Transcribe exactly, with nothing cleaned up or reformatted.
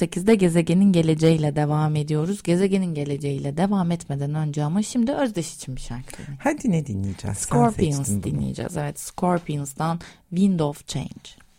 sekizde Gezegenin Geleceğiyle devam ediyoruz. Gezegenin Geleceğiyle devam etmeden önce ama şimdi Özdeş için bir şarkı dinleyelim. Hadi ne dinleyeceğiz? Scorpions dinleyeceğiz. Evet, Scorpions'dan Wind of Change.